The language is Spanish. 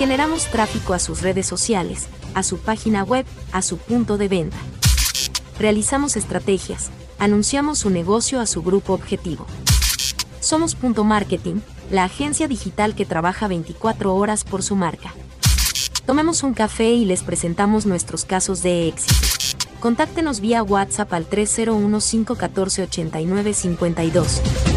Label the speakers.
Speaker 1: Generamos tráfico a sus redes sociales, a su página web, a su punto de venta. Realizamos estrategias, anunciamos su negocio a su grupo objetivo. Somos Punto Marketing, la agencia digital que trabaja 24 horas por su marca. Tomemos un café y les presentamos nuestros casos de éxito. Contáctenos vía WhatsApp al 301 514 8952.